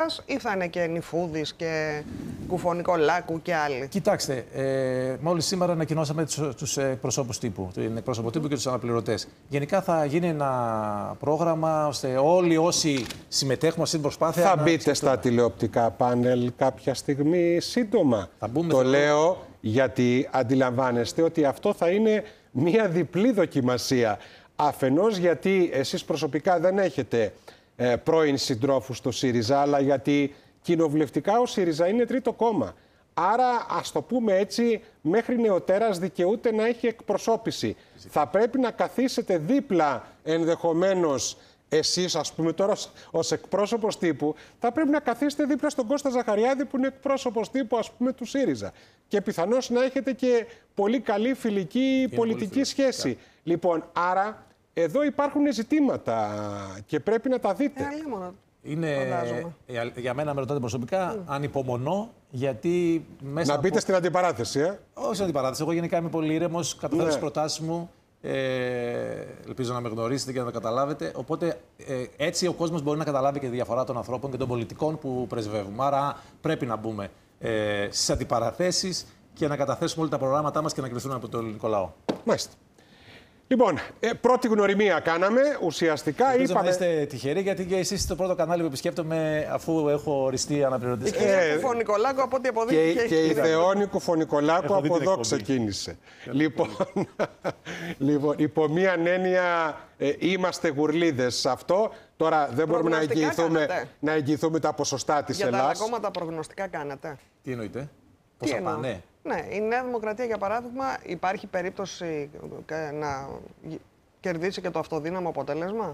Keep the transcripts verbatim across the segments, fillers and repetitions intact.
ΣΥΡΙΖΑ ή θα είναι και Νηφούδης και Κουφωνικολάκου και άλλοι? Κοιτάξτε, ε, μόλις σήμερα ανακοινώσαμε τους εκπροσώπους τύπου, την εκπρόσωπο τύπου και τους αναπληρωτές. Γενικά θα γίνει ένα πρόγραμμα ώστε όλοι όσοι συμμετέχουν στην προσπάθεια. Θα να μπείτε σκεφτούν. στα τηλεοπτικά πάνελ κάποια στιγμή σύντομα. Θα μπούμε, το θα λέω γιατί αντιλαμβάνεστε ότι αυτό θα είναι μία διπλή δοκιμασία. Αφενός γιατί εσείς προσωπικά δεν έχετε ε, πρώην συντρόφους στο ΣΥΡΙΖΑ, αλλά γιατί κοινοβουλευτικά ο ΣΥΡΙΖΑ είναι τρίτο κόμμα. Άρα, ας το πούμε έτσι, μέχρι νεοτέρας δικαιούται να έχει εκπροσώπηση. Θα πρέπει να καθίσετε δίπλα ενδεχομένως εσείς, ας πούμε τώρα ως εκπρόσωπος τύπου, θα πρέπει να καθίσετε δίπλα στον Κώστα Ζαχαριάδη που είναι εκπρόσωπος τύπου, ας πούμε, του ΣΥΡΙΖΑ. Και πιθανώς να έχετε και πολύ καλή φιλική είναι πολιτική σχέση. Λοιπόν, άρα εδώ υπάρχουν ζητήματα και πρέπει να τα δείτε. Ε, Είναι, για μένα με ρωτάτε προσωπικά, mm. ανυπομονώ, γιατί μέσα Να μπείτε από... στην αντιπαράθεση, ε? Όχι στην αντιπαράθεση. Εγώ γενικά είμαι πολύ ήρεμος, καταθέτω τις ναι. προτάσεις μου. Ε, ελπίζω να με γνωρίσετε και να το καταλάβετε. Οπότε ε, έτσι ο κόσμος μπορεί να καταλάβει και τη διαφορά των ανθρώπων και των πολιτικών που πρεσβεύουμε. Άρα πρέπει να μπούμε ε, στις αντιπαραθέσεις και να καταθέσουμε όλα τα προγράμματά μας και να κρυφθούν από τον ελληνικό λαό. Μάλιστα. Λοιπόν, ε, πρώτη γνωριμία κάναμε, ουσιαστικά Ελπίζω είπαμε... να είστε τυχεροί, γιατί και εσείς το πρώτο κανάλι που επισκέπτομαι, αφού έχω οριστεί αναπληρωτής. Η κυρία Κουφωνικολάκου, από ό,τι αποδείχθηκε. Και, και η Θεόνη Κουφωνικολάκου από εδώ εκπομπή. ξεκίνησε. Λοιπόν, λοιπόν, υπό μία έννοια ε, είμαστε γουρλίδες σε αυτό. Τώρα δεν μπορούμε να εγγυηθούμε, να εγγυηθούμε τα ποσοστά της Για Ελλάδας. Για τα άλλα κόμματα προγνωστικά κάνετε? Τι εννοείτε? Πώς θα πάνε? Ναι, η Νέα Δημοκρατία, για παράδειγμα, υπάρχει περίπτωση να κερδίσει και το αυτοδύναμο αποτέλεσμα?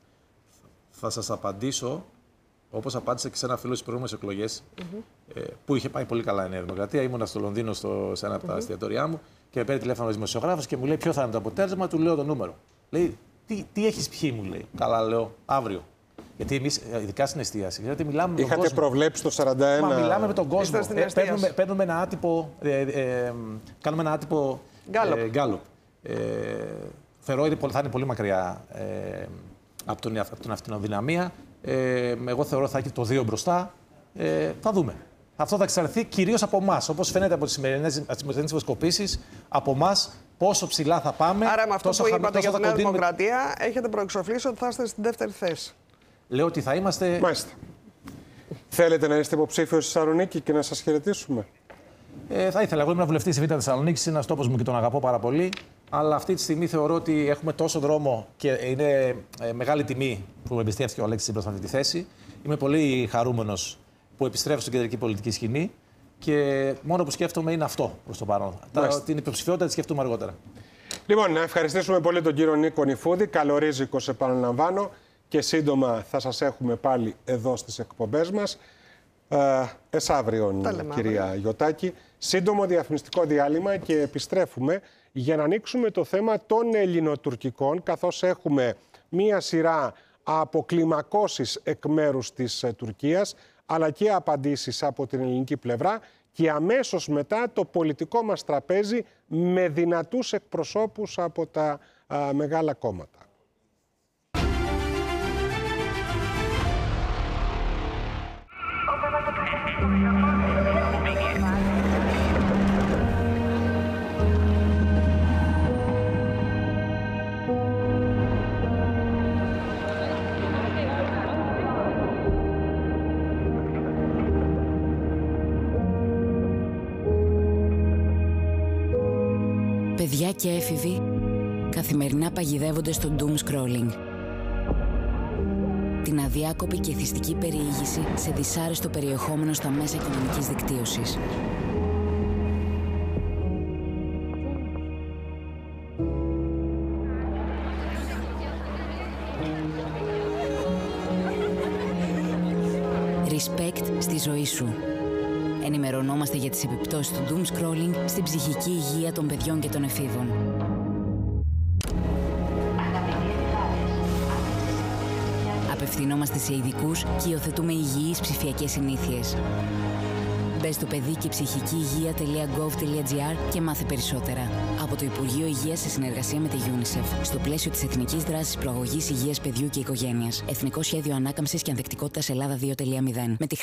Θα σας απαντήσω, όπως απάντησα και σε ένα φίλο στις προηγούμενες εκλογές, mm-hmm. ε, που είχε πάει πολύ καλά η Νέα Δημοκρατία. Ήμουνα στο Λονδίνο στο, σε ένα από mm-hmm. τα εστιατόριά μου και με παίρνει τηλέφωνο ο δημοσιογράφος και μου λέει ποιο θα είναι το αποτέλεσμα. Του λέω το νούμερο. Λέει, τι, τι έχεις πιει, μου λέει. Καλά, λέω, αύριο. Γιατί εμείς, ειδικά στην εστίαση, γιατί μιλάμε με τον Είχατε κόσμο. προβλέψει το σαράντα ένα. Μα μιλάμε με τον κόσμο. Ε, παίρνουμε, παίρνουμε ένα άτυπο. Ε, ε, κάνουμε ένα άτυπο. Γκάλοπ. Ε, ε, θεωρώ ότι θα είναι πολύ μακριά ε, από, τον, από την αυτονοδυναμία. Ε, εγώ θεωρώ θα έχει το δύο μπροστά. Ε, θα δούμε. Αυτό θα εξαρτηθεί κυρίως από εμάς. Όπως φαίνεται από τις σημερινές δημοσκοπήσεις, από εμάς πόσο ψηλά θα πάμε. Άρα, με αυτό που χαμη, είπατε για τη Νέα κοντίνουμε... Δημοκρατία, έχετε προεξοφλήσει ότι θα είστε στην δεύτερη θέση. Λέω ότι θα είμαστε. Μάλιστα. Θέλετε να είστε υποψήφιος στη Θεσσαλονίκη και να σας χαιρετήσουμε? Ε, θα ήθελα. Εγώ ήμουν βουλευτής στη Β' Θεσσαλονίκη, είναι ένας τόπος μου και τον αγαπώ πάρα πολύ. Αλλά αυτή τη στιγμή θεωρώ ότι έχουμε τόσο δρόμο και είναι ε, μεγάλη τιμή που εμπιστεύτηκε ο Αλέξης Τσίπρας σε αυτή τη θέση. Είμαι πολύ χαρούμενος που επιστρέφω στην κεντρική πολιτική σκηνή και μόνο που σκέφτομαι είναι αυτό προς το παρόν. Τα, την υποψηφιότητα τη σκέφτομαι αργότερα. Λοιπόν, να ευχαριστήσουμε πολύ τον κύριο Νίκο Νηφούδη. Καλορίζικος, επαναλαμβάνω. Και σύντομα θα σας έχουμε πάλι εδώ στις εκπομπές μας. Ε, εσάβριον, κυρία Γιωτάκη. Σύντομο διαφημιστικό διάλειμμα και επιστρέφουμε για να ανοίξουμε το θέμα των ελληνοτουρκικών, καθώς έχουμε μία σειρά από κλιμακώσεις εκ μέρους της ε, Τουρκίας, αλλά και απαντήσεις από την ελληνική πλευρά και αμέσως μετά το πολιτικό μας τραπέζι με δυνατούς εκπροσώπους από τα α, μεγάλα κόμματα. Παιδιά και έφηβοι καθημερινά παγιδεύονται στο doom scrolling. Την αδιάκοπη και εθιστική περιήγηση σε δυσάρεστο περιεχόμενο στα μέσα κοινωνικής δικτύωσης. Respect στη ζωή σου. Ενημερωνόμαστε για τις επιπτώσεις του doom scrolling στην ψυχική υγεία των παιδιών και των εφήβων. Απευθυνόμαστε σε ειδικούς και υιοθετούμε υγιείς ψηφιακές συνήθειες. Μπες στο παιδί και ψυχική υγεία τελεία γκοβ τελεία τζι άρ και μάθε περισσότερα. Από το Υπουργείο Υγείας σε συνεργασία με τη UNICEF, στο πλαίσιο της Εθνικής Δράσης Προαγωγής Υγείας Παιδιού και Οικογένειας. Εθνικό Σχέδιο Ανάκαμψης και Ανθεκτικότητας Ελλάδα δύο τελεία μηδέν. Με τη